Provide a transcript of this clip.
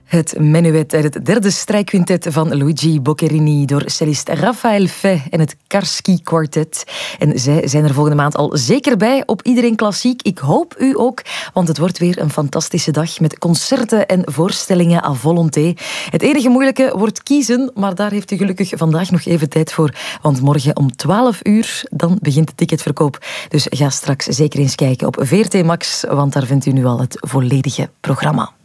Het menuet uit het derde strijkquintet van Luigi Boccherini door cellist Raphaël Faye en het Karski Quartet. En zij zijn er volgende maand al zeker bij op Iedereen Klassiek. Ik hoop u ook, want het wordt weer een fantastische dag met concerten en voorstellingen à volonté. Het enige moeilijke wordt kiezen, maar daar heeft u gelukkig vandaag nog even tijd voor, want morgen om 12 uur dan begint de ticketverkoop. Dus ga straks zeker eens kijken op VRT Max, want daar vindt u nu al het volledige programma.